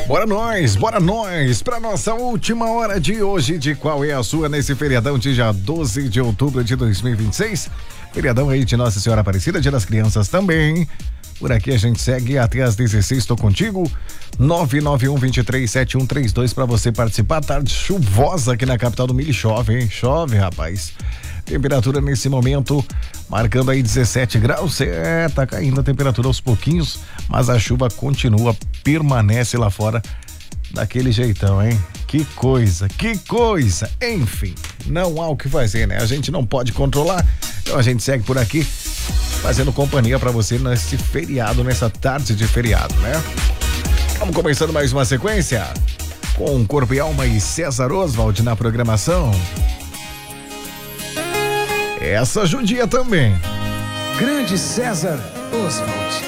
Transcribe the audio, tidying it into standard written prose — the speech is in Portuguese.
Bora nós, pra nossa última hora de hoje, de qual é a sua nesse feriadão de dia 12 de outubro de 2026, feriadão aí de Nossa Senhora Aparecida, dia das crianças também. Por aqui a gente segue até às 16, tô contigo, 991-237132 pra você participar. Tarde chuvosa aqui na capital do Milho, chove, hein? Chove, rapaz. Temperatura nesse momento marcando aí 17 graus, tá caindo a temperatura aos pouquinhos, mas a chuva continua, permanece lá fora daquele jeitão, hein? Que coisa, enfim, não há o que fazer, né? A gente não pode controlar, então a gente segue por aqui fazendo companhia pra você nesse feriado, nessa tarde de feriado, né? Vamos começando mais uma sequência com Corpo e Alma e César Oswald na programação. Essa judia também. Grande César Oswald.